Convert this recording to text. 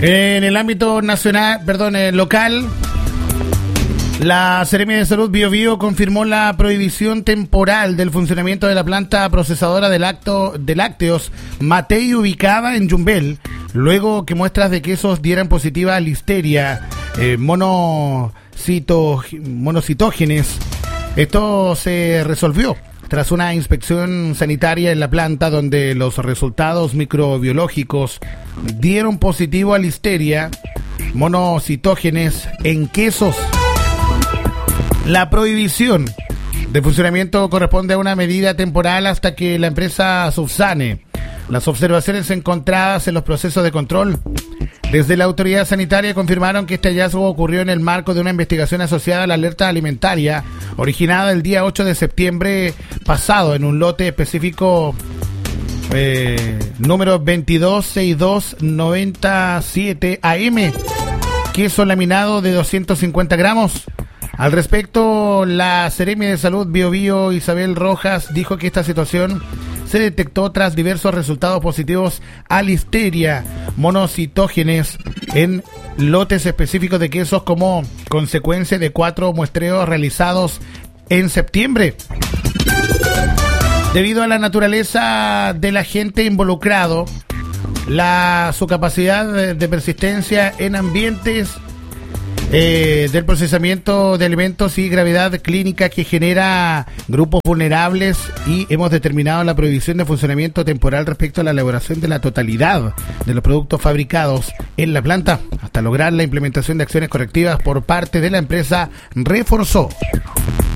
En el ámbito local, la Seremi de Salud Biobío confirmó la prohibición temporal del funcionamiento de la planta procesadora de lácteos Matei ubicada en Yumbel, luego que muestras de quesos dieran positiva a listeria monocitógenes. Esto se resolvió tras una inspección sanitaria en la planta, donde los resultados microbiológicos dieron positivo a listeria monocitógenes en quesos. La prohibición de funcionamiento corresponde a una medida temporal hasta que la empresa subsane las observaciones encontradas en los procesos de control. Desde la autoridad sanitaria confirmaron que este hallazgo ocurrió en el marco de una investigación asociada a la alerta alimentaria originada el día 8 de septiembre pasado en un lote específico número 226297 AM, queso laminado de 250 gramos. Al respecto, la Seremi de Salud Biobío Isabel Rojas dijo que esta situación se detectó tras diversos resultados positivos a listeria monocitógenes en lotes específicos de quesos como consecuencia de 4 muestreos realizados en septiembre. Debido a la naturaleza del agente involucrado, su capacidad de persistencia en ambientes del procesamiento de alimentos y gravedad clínica que genera grupos vulnerables, y hemos determinado la prohibición de funcionamiento temporal respecto a la elaboración de la totalidad de los productos fabricados en la planta hasta lograr la implementación de acciones correctivas por parte de la empresa, reforzó.